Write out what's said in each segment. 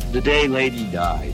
The day Lady died.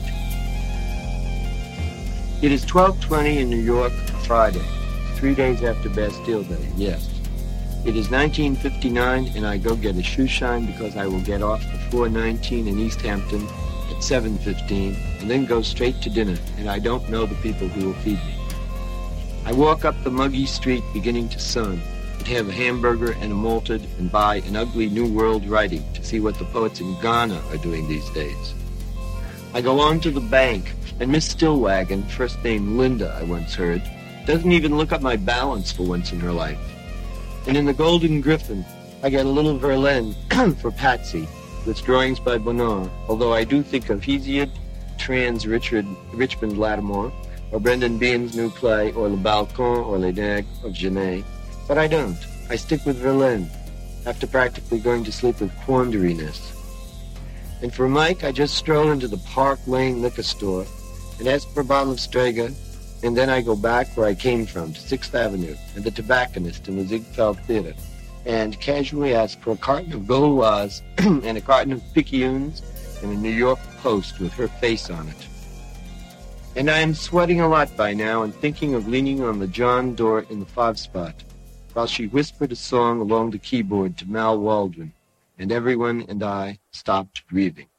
It is 12:20 in New York, Friday, 3 days after Bastille Day, yes. It is 19:59 and I go get a shoe shine because I will get off the 419 in East Hampton at 7:15 and then go straight to dinner, and I don't know the people who will feed me. I walk up the muggy street beginning to sun and have a hamburger and a malted and buy an ugly New World writing to see what the poets in Ghana are doing these days. I go on to the bank, and Miss Stillwagon, first name Linda, I once heard, doesn't even look up my balance for once in her life. And in the Golden Griffin, I get a little Verlaine for Patsy, with drawings by Bonnard, although I do think of Hesiod, Trans Richmond Lattimore, or Brendan Behan's new play, or Le Balcon, or Les Nègres of Genet. But I don't. I stick with Verlaine, after practically going to sleep with quandariness. And for Mike, I just stroll into the Park Lane liquor store and ask for a bottle of Strega, and then I go back where I came from, to 6th Avenue, and the tobacconist in the Ziegfeld Theater, and casually ask for a carton of Gauloise and a carton of Picayunes and a New York Post with her face on it. And I am sweating a lot by now and thinking of leaning on the John door in the 5-spot, while she whispered a song along the keyboard to Mal Waldron, and everyone and I stopped breathing.